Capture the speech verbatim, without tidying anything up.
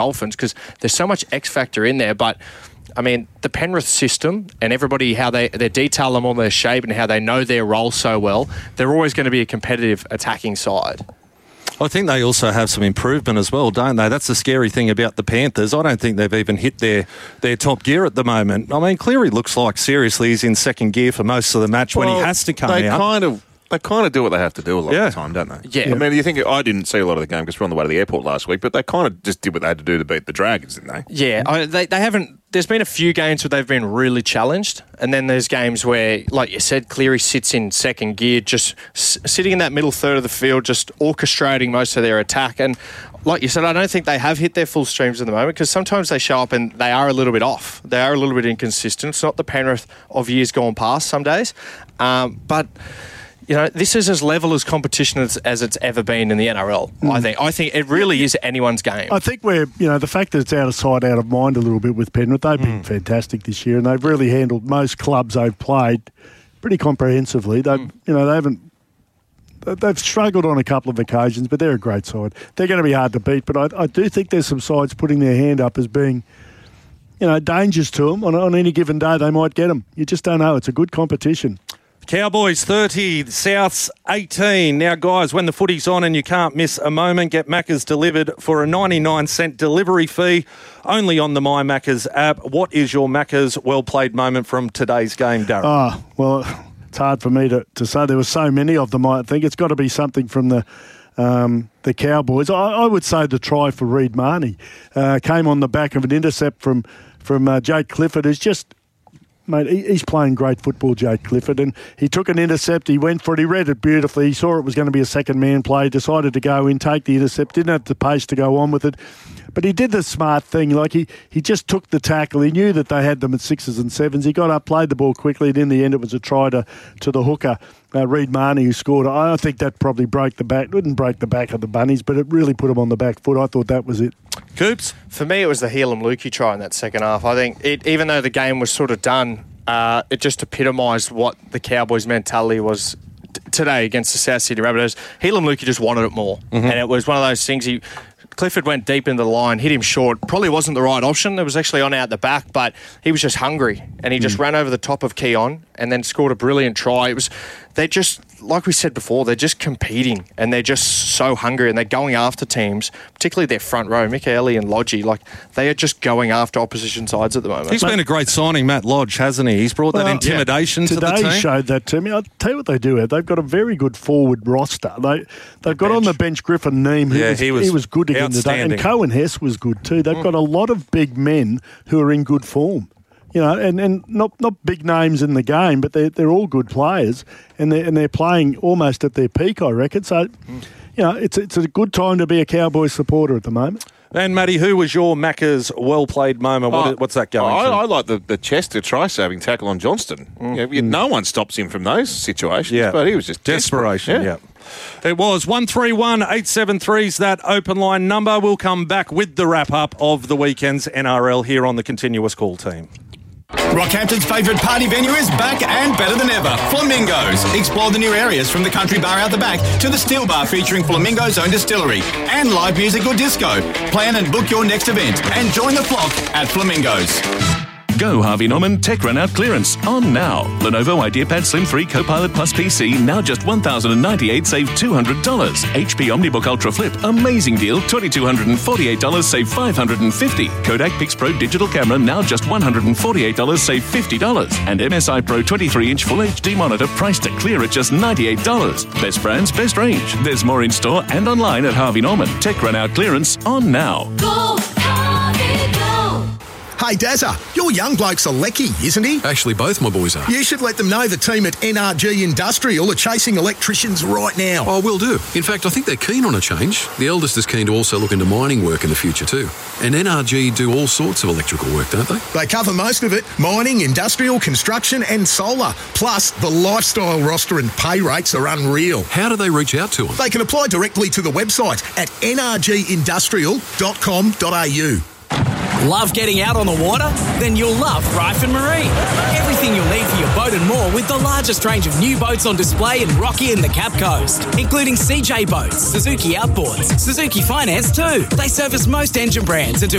Dolphins because there's so much X factor in there. But I mean, the Penrith system and everybody, how they, they detail them on their shape and how they know their role so well, they're always going to be a competitive attacking side. I think they also have some improvement as well, don't they? That's the scary thing about the Panthers. I don't think they've even hit their, their top gear at the moment. I mean, Cleary looks like, seriously, he's in second gear for most of the match well, when he has to come they out. Kind of, they kind of do what they have to do a lot yeah. of the time, don't they? Yeah. I mean, you think I didn't see a lot of the game because we're on the way to the airport last week, but they kind of just did what they had to do to beat the Dragons, didn't they? Yeah, I, they, they haven't... There's been a few games where they've been really challenged, and then there's games where, like you said, Cleary sits in second gear, just s- sitting in that middle third of the field, just orchestrating most of their attack. And like you said, I don't think they have hit their full streams at the moment because sometimes they show up and they are a little bit off. They are a little bit inconsistent. It's not the Penrith of years gone past some days. Um, but... You know, this is as level as competition as, as it's ever been in the N R L, mm. I think. I think it really is anyone's game. I think we're, you know, the fact that it's out of sight, out of mind a little bit with Penrith, they've been mm. fantastic this year and they've really handled most clubs they've played pretty comprehensively. They've, mm. you know, they haven't, they've struggled on a couple of occasions, but they're a great side. They're going to be hard to beat, but I, I do think there's some sides putting their hand up as being, you know, dangers to them. On, on any given day, they might get them. You just don't know. It's a good competition. Cowboys thirty, Souths eighteen. Now, guys, when the footy's on and you can't miss a moment, get Macca's delivered for a ninety-nine cent delivery fee only on the My Macca's app. What is your Macca's well-played moment from today's game, Darren? Oh, well, it's hard for me to, to say. There were so many of them, I think. It's got to be something from the um, the Cowboys. I, I would say the try for Reed Marnie uh, came on the back of an intercept from, from uh, Jake Clifford, who's just... Mate, he's playing great football, Jake Clifford, and he took an intercept, he went for it, he read it beautifully, he saw it was going to be a second man play, decided to go in, take the intercept, didn't have the pace to go on with it, but he did the smart thing, like he, he just took the tackle, he knew that they had them at sixes and sevens, he got up, played the ball quickly, and in the end it was a try to, to the hooker, uh, Reed Marnie, who scored. I think that probably broke the back, didn't break the back of the Bunnies, but it really put them on the back foot. I thought that was it. Coops? For me, it was the Helam Lukey try in that second half. I think it, even though the game was sort of done, uh, it just epitomised what the Cowboys' mentality was t- today against the South Sydney Rabbitohs. Helam Lukey just wanted it more. Mm-hmm. And it was one of those things, he... Clifford went deep into the line, hit him short. Probably wasn't the right option. It was actually on out the back, but he was just hungry. And he just mm. ran over the top of Keon and then scored a brilliant try. It was, they're just, like we said before, they're just competing and they're just so hungry and they're going after teams, particularly their front row, Michaeli and Lodgy. Like, they are just going after opposition sides at the moment. He's Mate, been a great signing, Matt Lodge, hasn't he? He's brought well, that intimidation yeah. to the team. Today showed that to me. I'll tell you what they do. They've got a very good forward roster. They, they've the got bench. on the bench Griffin Neem, who yeah, was, he, was he was good again today. And Cohen Hess was good too. They've mm. got a lot of big men who are in good form. You know, and, and not not big names in the game, but they're they're all good players, and they and they're playing almost at their peak, I reckon. So, mm. you know, it's it's a good time to be a Cowboys supporter at the moment. And Matty, who was your Macca's well-played moment? What, oh, what's that going I, to? I like the, the Chester try-saving tackle on Johnston. Mm. You know, no one stops him from those situations, yeah. but he was just desperation. Yeah. yeah. It was one three one eight seven three is that open line number. We'll come back with the wrap-up of the weekend's N R L here on the Continuous Call team. Rockhampton's favourite party venue is back and better than ever. Flamingos. Explore the new areas from the country bar out the back to the still bar featuring Flamingo's own distillery and live music or disco. Plan and book your next event and join the flock at Flamingos. Go Harvey Norman Tech Run Out clearance on now. Lenovo IdeaPad Slim three Copilot Plus P C now just one thousand ninety-eight dollars, save two hundred dollars. H P OmniBook Ultra Flip, amazing deal, two thousand two hundred forty-eight dollars, save five hundred fifty dollars. Kodak PixPro Digital Camera now just one hundred forty-eight dollars, save fifty dollars. And M S I Pro twenty-three inch Full H D monitor priced to clear at just ninety-eight dollars. Best brands, best range. There's more in store and online at Harvey Norman. Tech Run Out clearance on now. Go Harvey, go! Hey, Dazza, your young bloke's a lecky, isn't he? Actually, both my boys are. You should let them know the team at N R G Industrial are chasing electricians right now. Oh, will do. In fact, I think they're keen on a change. The eldest is keen to also look into mining work in the future too. And N R G do all sorts of electrical work, don't they? They cover most of it. Mining, industrial, construction and solar. Plus, the lifestyle roster and pay rates are unreal. How do they reach out to them? They can apply directly to the website at n r g industrial dot com dot a u. Love getting out on the water? Then you'll love Ryford Marine. Everything you'll need for your boat and more with the largest range of new boats on display in Rocky and the Cap Coast, including C J boats, Suzuki outboards, Suzuki Finance too. They service most engine brands and do